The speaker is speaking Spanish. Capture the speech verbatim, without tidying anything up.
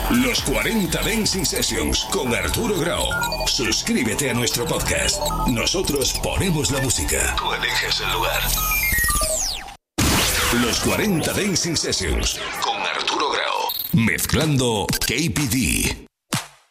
Los cuarenta Dancing Sessions con Arturo Grau. Suscríbete a nuestro podcast. Nosotros ponemos la música. Tú eliges el lugar. Los cuarenta Dancing Sessions con Arturo Grau. Mezclando K P D.